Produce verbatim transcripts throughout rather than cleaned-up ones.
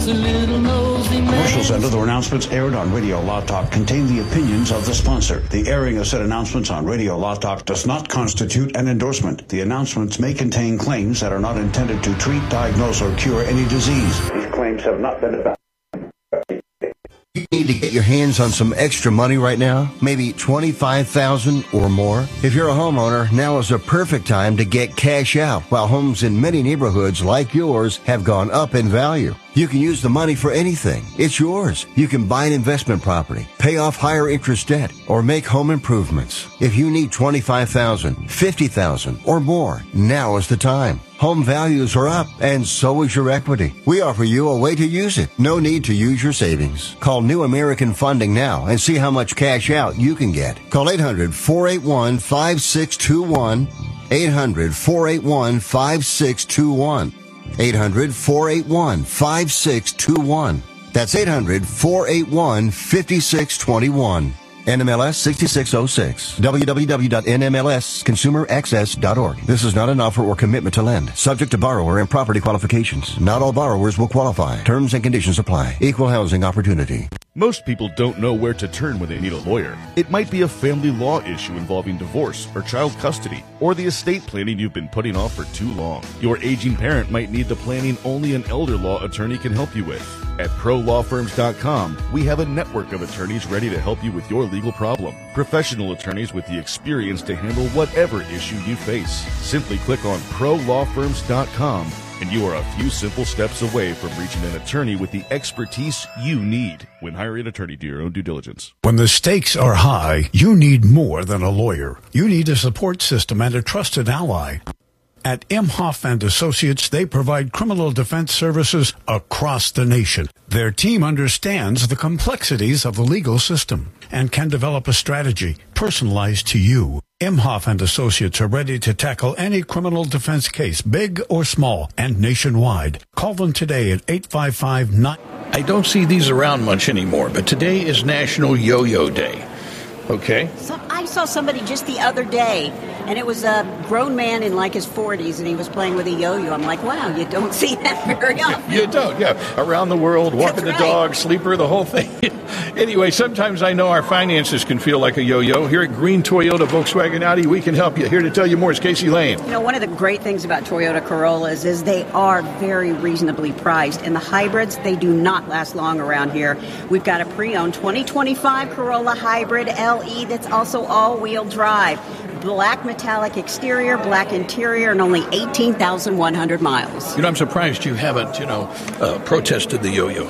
Commercials and other announcements aired on Radio Law Talk contain the opinions of the sponsor. The airing of said announcements on Radio Law Talk does not constitute an endorsement. The announcements may contain claims that are not intended to treat, diagnose, or cure any disease. These claims have not been evaluated. You need to get your hands on some extra money right now, maybe twenty-five thousand dollars or more. If you're a homeowner, now is a perfect time to get cash out, while homes in many neighborhoods like yours have gone up in value. You can use the money for anything. It's yours. You can buy an investment property, pay off higher interest debt, or make home improvements. If you need twenty-five thousand dollars, fifty thousand dollars, or more, now is the time. Home values are up, and so is your equity. We offer you a way to use it. No need to use your savings. Call New American Funding now and see how much cash out you can get. Call eight hundred, four eight one, five six two one. eight hundred, four eight one, five six two one. eight hundred, four eight one, five six two one. That's eight hundred, four eight one, five six two one. N M L S sixty-six oh six. w w w dot n m l s consumer access dot org. This is not an offer or commitment to lend. Subject to borrower and property qualifications. Not all borrowers will qualify. Terms and conditions apply. Equal housing opportunity. Most people don't know where to turn when they need a lawyer. It might be a family law issue involving divorce or child custody, or the estate planning you've been putting off for too long. Your aging parent might need the planning only an elder law attorney can help you with. At pro law firms dot com, we have a network of attorneys ready to help you with your legal problem. Professional attorneys with the experience to handle whatever issue you face. Simply click on pro law firms dot com and you are a few simple steps away from reaching an attorney with the expertise you need. When hiring an attorney, do your own due diligence. When the stakes are high, you need more than a lawyer. You need a support system and a trusted ally. At Imhoff and Associates, they provide criminal defense services across the nation. Their team understands the complexities of the legal system and can develop a strategy personalized to you. Imhoff and Associates are ready to tackle any criminal defense case, big or small, and nationwide. Call them today at eight five five nine. I don't see these around much anymore, but today is National Yo-Yo Day. Okay. So I saw somebody just the other day, and it was a grown man in like his forties, and he was playing with a yo-yo. I'm like, wow, you don't see that very often. You don't, yeah. Around the world, walking the right. dog, sleeper, the whole thing. Anyway, sometimes I know our finances can feel like a yo-yo. Here at Green Toyota Volkswagen Audi, we can help you. Here to tell you more is Casey Lane. You know, one of the great things about Toyota Corollas is they are very reasonably priced, and the hybrids, they do not last long around here. We've got a pre-owned twenty twenty-five Corolla Hybrid L E that's also all-wheel drive. Black metallic exterior, black interior, and only eighteen thousand one hundred miles. You know, I'm surprised you haven't, you know, uh, protested the yo-yo.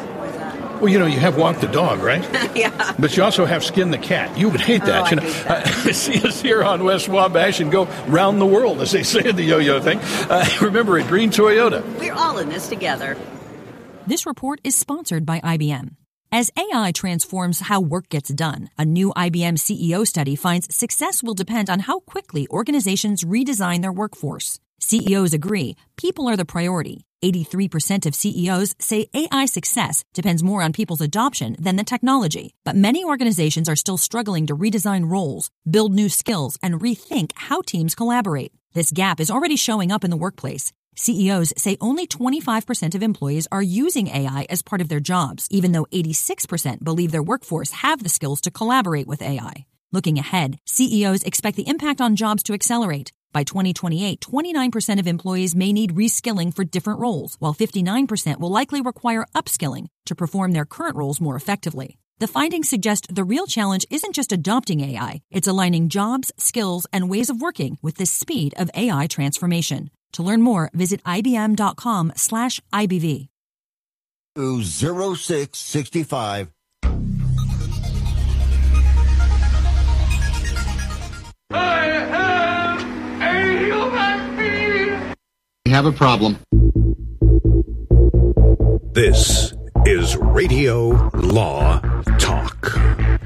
Well, you know, you have walk the dog, right? Yeah. But you also have skin the cat. You would hate that. Oh, you I know, hate that. Uh, see us here on West Wabash and go round the world, as they say in the yo-yo thing. Uh, remember, at Green Toyota, we're all in this together. This report is sponsored by I B M. As A I transforms how work gets done, a new I B M C E O study finds success will depend on how quickly organizations redesign their workforce. C E Os agree people are the priority. eighty-three percent of C E Os say A I success depends more on people's adoption than the technology. But many organizations are still struggling to redesign roles, build new skills, and rethink how teams collaborate. This gap is already showing up in the workplace. C E Os say only twenty-five percent of employees are using A I as part of their jobs, even though eighty-six percent believe their workforce have the skills to collaborate with A I. Looking ahead, C E Os expect the impact on jobs to accelerate. By twenty twenty-eight, twenty-nine percent of employees may need reskilling for different roles, while fifty-nine percent will likely require upskilling to perform their current roles more effectively. The findings suggest the real challenge isn't just adopting A I, it's aligning jobs, skills, and ways of working with the speed of A I transformation. To learn more, visit ibm.com slash IBV. zero six six five. I am a human being. We have a problem. This is Radio Law Talk.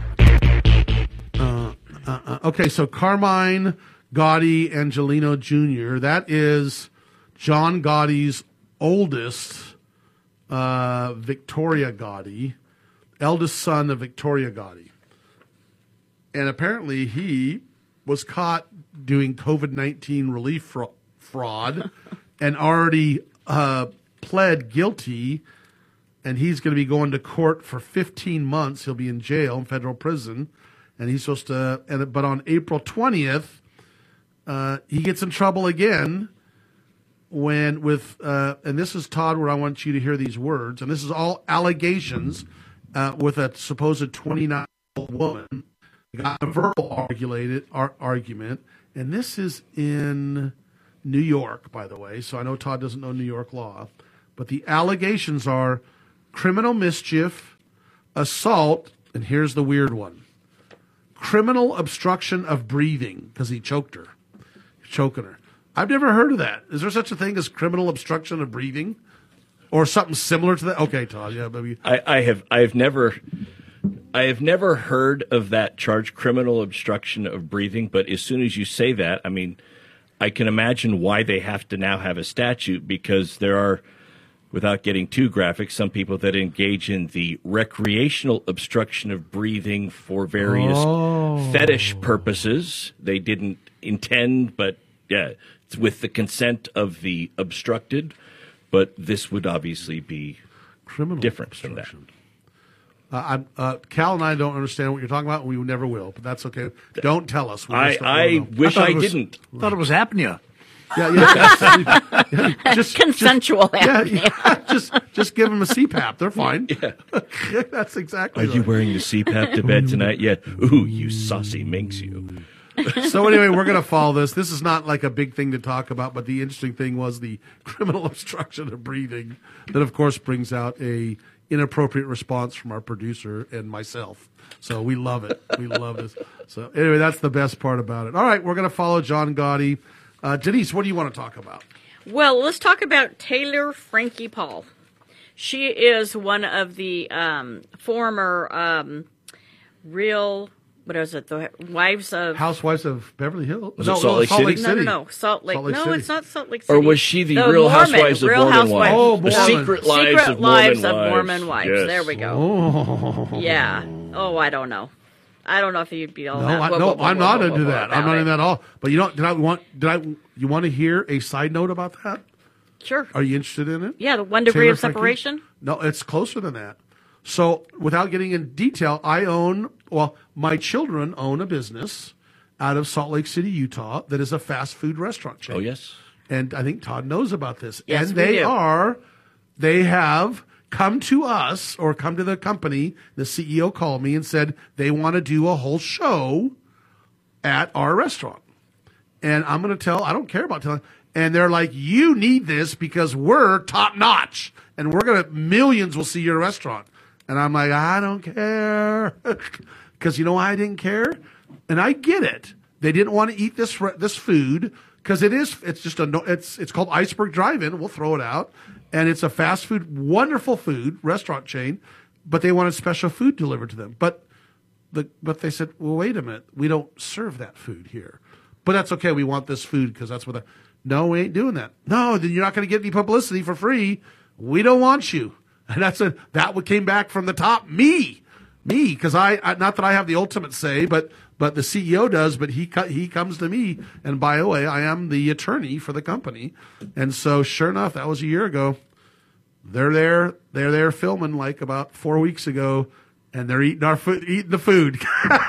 Uh, uh, uh, okay, so Carmine Gotti Angelino Junior, that is John Gotti's oldest, uh, Victoria Gotti, eldest son of Victoria Gotti. And apparently he was caught doing COVID nineteen relief fra- fraud and already uh, pled guilty and he's going to be going to court for fifteen months. He'll be in jail, in federal prison, and he's supposed to. And but on April twentieth, uh, he gets in trouble again when with. Uh, and this is Todd, where I want you to hear these words. And this is all allegations uh, with a supposed twenty-nine-year-old woman. Got a verbal argued, ar- argument, and this is in New York, by the way. So I know Todd doesn't know New York law, but the allegations are criminal mischief, assault, and here's the weird one: criminal obstruction of breathing, because he choked her, choking her. I've never heard of that. Is there such a thing as criminal obstruction of breathing, or something similar to that? Okay, Todd. Yeah, maybe. I, I have. I have never. I have never heard of that charge, criminal obstruction of breathing. But as soon as you say that, I mean, I can imagine why they have to now have a statute, because there are, without getting too graphic, some people that engage in the recreational obstruction of breathing for various oh. fetish purposes. They didn't intend, but yeah, it's with the consent of the obstructed. But this would obviously be criminal different from that. Uh, I'm, uh, Cal and I don't understand what you're talking about, and we never will, but that's okay. Don't tell us. We I, I wish I, I was, didn't. I thought it was apnea. Yeah, yeah. yeah just, consensual just, apnea. Yeah, yeah, just, just give them a C PAP. They're fine. Yeah. yeah that's exactly Are right. you wearing the C PAP to bed tonight yet? Ooh, you saucy minx, you. So anyway, we're going to follow this. This is not like a big thing to talk about, but the interesting thing was the criminal obstruction of breathing that, of course, brings out a inappropriate response from our producer and myself. So we love it. We love this. So anyway, that's the best part about it. All right, we're going to follow John Gotti. Uh, Denise, what do you want to talk about? Well, let's talk about Taylor Frankie Paul. She is one of the um, former um, real... What is it? The wives of Housewives of Beverly Hills. Was no, it Salt, no, Lake, Salt City? Lake City? No, no, no. Salt Lake. Salt Lake no, City. It's not Salt Lake City. Or was she the, the Real Mormon, Housewives of Real Mormon Housewives? Wives? Oh, the Secret Lives, Secret of, Lives Mormon of Mormon Wives. Yes. There we go. Oh. Yeah. Oh, I don't know. I don't know if you'd be all no, that. I, whoa, no, whoa, whoa, I'm whoa, not whoa, into whoa, that. whoa, I'm not it. into that at all. But you know, did I want? Did I? You want to hear a side note about that? Sure. Are you interested in it? Yeah, the one degree Taylor of separation. Frankie? No, it's closer than that. So, without getting in detail, I own. Well, my children own a business out of Salt Lake City, Utah, that is a fast food restaurant chain. Oh, yes. And I think Todd knows about this. Yes, and we they do. are, they have come to us or come to the company. The C E O called me and said they want to do a whole show at our restaurant. And I'm going to tell, I don't care about telling. And they're like, you need this because we're top notch. And we're going to, millions will see your restaurant. And I'm like, I don't care. Because you know why I didn't care? And I get it. They didn't want to eat this this food because it is. It's just a. It's it's called Iceberg Drive-In. We'll throw it out, and it's a fast food, wonderful food restaurant chain. But they wanted special food delivered to them. But the but they said, well, wait a minute, we don't serve that food here. But that's okay. We want this food because that's what. The, no, we ain't doing that. No, then you're not going to get any publicity for free. We don't want you. And that's a that what came back from the top. Me. Me, because I, I not that I have the ultimate say, but but the C E O does. But he he comes to me, and by the way, I am the attorney for the company. And so, sure enough, that was a year ago. They're there, they're there filming like about four weeks ago, and they're eating our food, eating the food.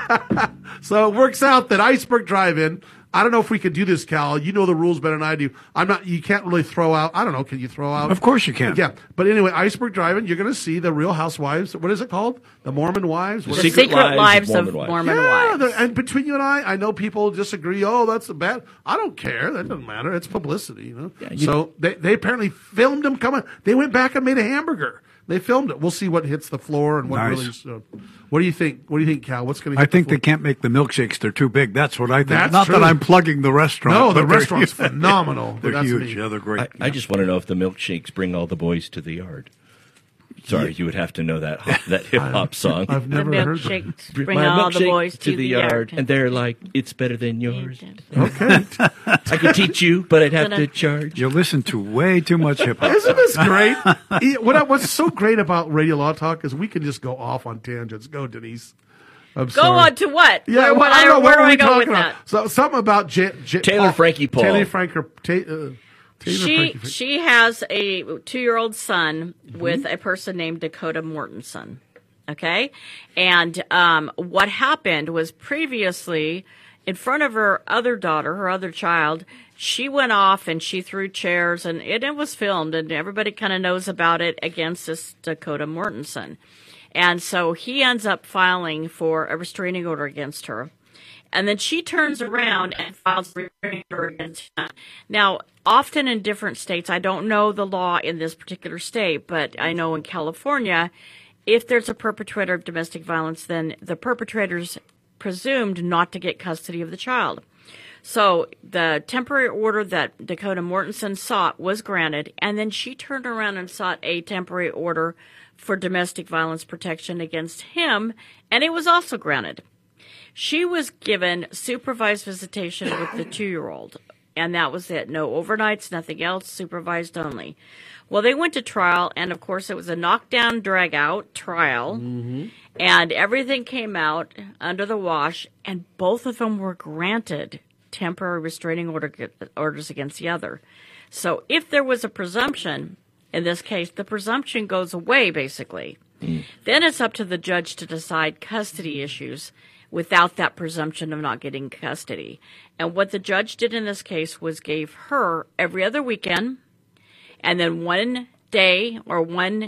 So it works out that Iceberg Drive-In. I don't know if we could do this, Cal. You know the rules better than I do. I'm not. You can't really throw out. I don't know. Can you throw out? Of course you can. Yeah. But anyway, Iceberg Drive-In. You're going to see the Real Housewives. What is it called? The Mormon Wives. The What Secret, is it? Lives, Lives of Mormon Mormon Yeah, Wives. and between you and I, I know people disagree. Oh, that's a bad. I don't care. That doesn't matter. It's publicity, you know. Yeah, you- so they they apparently filmed them coming. They went back and made a hamburger. They filmed it. We'll see what hits the floor and what Nice. really. Uh, what do you think? What do you think, Cal? What's going to? I think they can't make the milkshakes. They're too big. That's what I think. That's Not true. that I'm plugging the restaurant. No, the but they're restaurant's huge. phenomenal. They're That's huge. me. Yeah, they're great. I, I just want to know if the milkshakes bring all the boys to the yard. Sorry, you would have to know that hop, that hip hop song. I've The never heard that. milkshakes bring My all the milkshake boys to, the yard, and they're like, "It's better than yours." Okay. I could teach you, but I'd have to charge. You listen to way too much hip hop. Isn't this great? Yeah, what I, what's so great about Radio Law Talk is we can just go off on tangents. Go, Denise. I'm Go sorry. on to what? Yeah, where, well, what- I don't know, where what do were I we go talking with about? that? So something about J, J, Taylor Frankie Paul. Taylor Frankie. Ta, uh, Taylor She Frankie Frank- she has a two-year-old son with a person named Dakota Mortensen. Okay, and um, what happened was previously, in front of her other daughter, her other child, she went off and she threw chairs, and it, it was filmed, and everybody kind of knows about it against this Dakota Mortensen. And so he ends up filing for a restraining order against her. And then she turns around and files a restraining order against him. Now, often in different states, I don't know the law in this particular state, but I know in California, if there's a perpetrator of domestic violence, then the perpetrator's presumed not to get custody of the child. So the temporary order that Dakota Mortensen sought was granted, and then she turned around and sought a temporary order for domestic violence protection against him, and it was also granted. She was given supervised visitation with the two-year-old, and that was it. No overnights, nothing else, supervised only. Well, they went to trial, and of course it was a knockdown, drag-out trial, Mm-hmm. and everything came out under the wash, and both of them were granted temporary restraining order, orders against the other. So if there was a presumption, in this case, the presumption goes away, basically. Mm. Then it's up to the judge to decide custody issues without that presumption of not getting custody. And what the judge did in this case was gave her every other weekend, and then one day or one,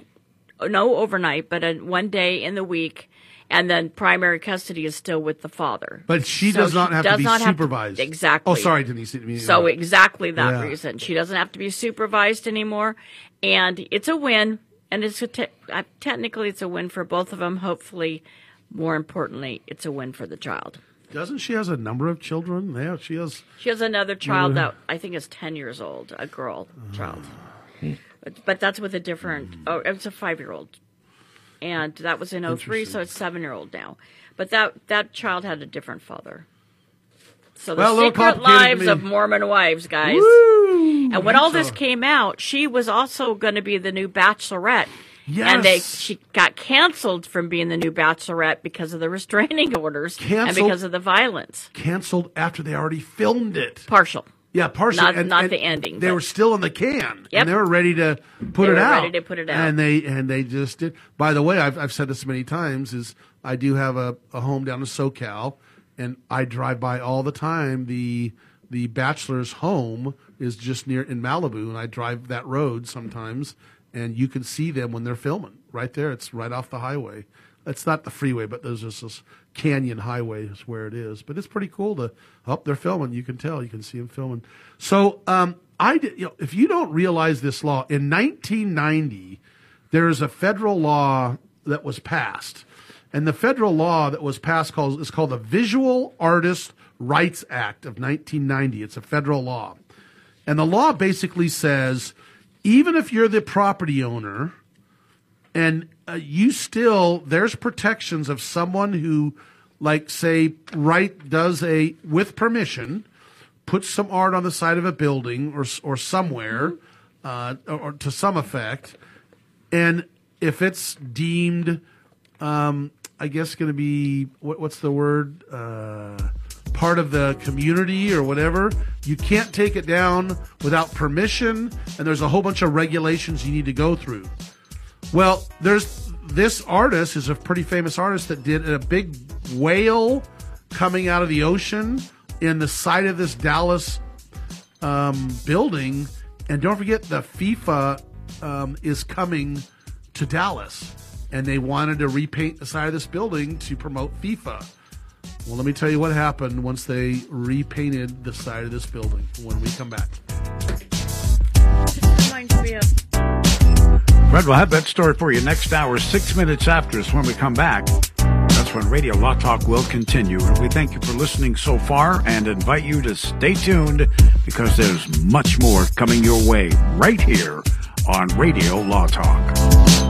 no overnight, but a, one day in the week, and then primary custody is still with the father. But she So does not she have does to be not have to- supervised. exactly. Oh, sorry, Denise. didn't mean- So exactly that Yeah. reason. She doesn't have to be supervised anymore, and it's a win, and it's a te- uh, technically it's a win for both of them. Hopefully, more importantly, it's a win for the child. Doesn't she has a number of children? Yeah, she has. She has another child Another- that I think is ten years old, a girl child. But, but that's with a different, oh, it's a five-year-old. And that was in oh three, so it's seven-year-old now. But that, that child had a different father. So the Well, a little secret complicated to lives me. of Mormon wives, guys. Woo! And when all So- this came out, she was also going to be the new Bachelorette. Yes. And they she got canceled from being the new Bachelorette because of the restraining orders and Canceled? because of the violence. Canceled after they already filmed it. Partial. Yeah, partial. Not- and, not and the ending, They but- were still in the can, Yep. and they were ready to put They it were out. ready to put it out. and they and they just did. By the way, I've I've said this many times: is I do have a, a home down in SoCal, and I drive by all the time. The the bachelor's home is just near in Malibu, and I drive that road sometimes, and you can see them when they're filming right there. It's right off the highway. It's not the freeway, but there's just this canyon highway is where it is. But it's pretty cool to, oh, they're filming. You can tell. You can see them filming. So um, I did, you know, if you don't realize this law, in nineteen ninety, there is a federal law that was passed. And the federal law that was passed called, is called the Visual Artist Rights Act of nineteen ninety. It's a federal law. And the law basically says, even if you're the property owner, and uh, you still, there's protections of someone who, like, say, right, does a, with permission, puts some art on the side of a building or or somewhere, uh, or, or to some effect, and if it's deemed, um, I guess, going to be, what, what's the word, uh, part of the community or whatever, you can't take it down without permission, and there's a whole bunch of regulations you need to go through. Well, there's this artist is a pretty famous artist that did a big whale coming out of the ocean in the side of this Dallas um, building. And don't forget, the FIFA um, is coming to Dallas, and they wanted to repaint the side of this building to promote FIFA. Well, let me tell you what happened once they repainted the side of this building when we come back. This reminds me of Fred will have that story for you next hour, six minutes after us when we come back. That's when Radio Law Talk will continue. And we thank you for listening so far and invite you to stay tuned because there's much more coming your way right here on Radio Law Talk.